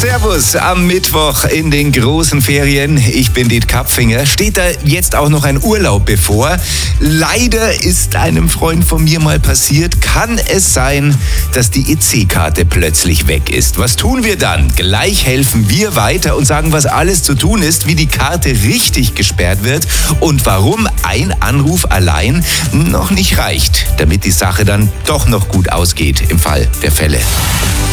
Servus am Mittwoch in den großen Ferien. Ich bin Diet Kapfinger. Steht da jetzt auch noch ein Urlaub bevor? Leider ist einem Freund von mir mal passiert. Kann es sein, dass die EC-Karte plötzlich weg ist? Was tun wir dann? Gleich helfen wir weiter und sagen, was alles zu tun ist, wie die Karte richtig gesperrt wird und warum ein Anruf allein noch nicht reicht, damit die Sache dann doch noch gut ausgeht im Fall der Fälle.